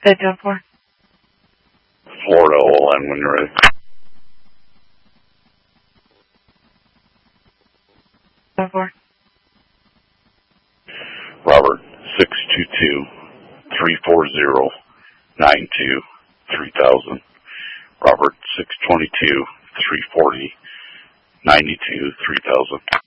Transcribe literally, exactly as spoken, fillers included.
Stay down for. Florida, O L N when you're ready. Down for. Robert, six two two, three four zero, nine two, three thousand. Robert, six twenty-two, three forty, ninety-two, three thousand.